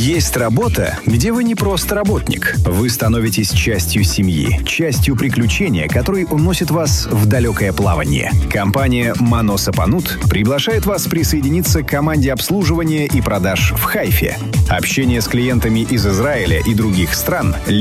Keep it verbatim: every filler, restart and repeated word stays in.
Есть работа, где вы не просто работник. Вы становитесь частью семьи, частью приключения, который уносит вас в далекое плавание. Компания «Маносапанут» приглашает вас присоединиться к команде обслуживания и продаж в Хайфе. Общение с клиентами из Израиля и других стран